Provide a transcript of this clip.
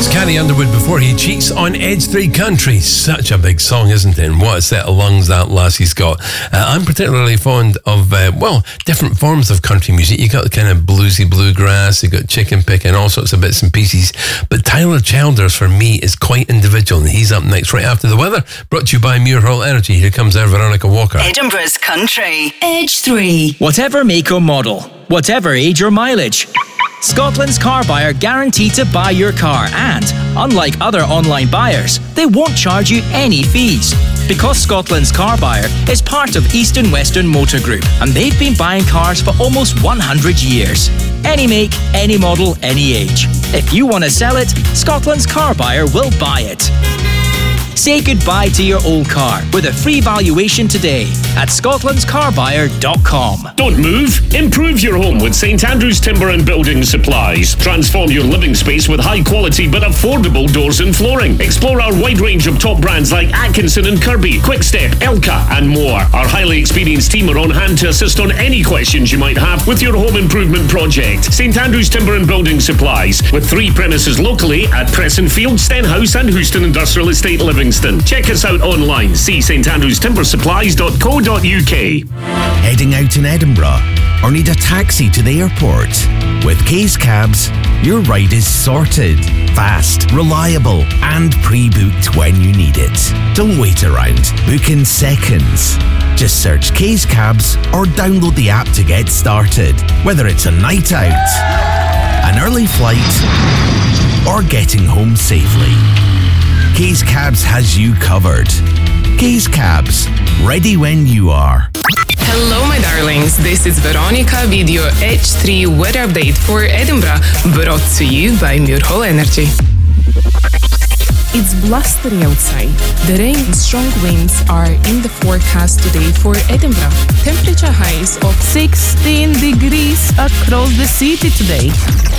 Carrie Underwood before he cheats on Edge 3 Country. Such a big song, isn't it? And what a set of lungs that lassie's got. I'm particularly fond of, different forms of country music. You got the kind of bluesy bluegrass, you got chicken picking, all sorts of bits and pieces. But Tyler Childers, for me, is quite individual. And he's up next right after the weather. Brought to you by Muir Hall Energy. Here comes our Veronica Walker. Edinburgh's Country. Edge 3. Whatever make or model, whatever age or mileage, Scotland's Car Buyer guaranteed to buy your car, and unlike other online buyers, they won't charge you any fees. Because Scotland's Car Buyer is part of East and Western Motor Group, and they've been buying cars for almost 100 years. Any make, any model, any age. If you want to sell it, Scotland's Car Buyer will buy it. Say goodbye to your old car with a free valuation today at scotlandscarbuyer.com. Don't move. Improve your home with St Andrews Timber and Building Supplies. Transform your living space with high quality but affordable doors and flooring. Explore our wide range of top brands like Atkinson and Kirby, Quickstep, Elka and more. Our highly experienced team are on hand to assist on any questions you might have with your home improvement project. St Andrews Timber and Building Supplies, with 3 premises locally at Pressenfield, Stenhouse and Houston Industrial Estate Livingston. Check us out online. See standrewstimbersupplies.co.uk. Heading out in Edinburgh or need a taxi to the airport? With Case Cabs, your ride is sorted, fast, reliable and pre-booked when you need it. Don't wait around. Book in seconds. Just search Case Cabs or download the app to get started. Whether it's a night out, an early flight or getting home safely, Case Cabs has you covered. Case Cabs, ready when you are. Hello, my darlings. This is Veronica with your H3 weather update for Edinburgh, brought to you by Muir Hall Energy. It's blustery outside. The rain and strong winds are in the forecast today for Edinburgh. Temperature highs of 16 degrees across the city today.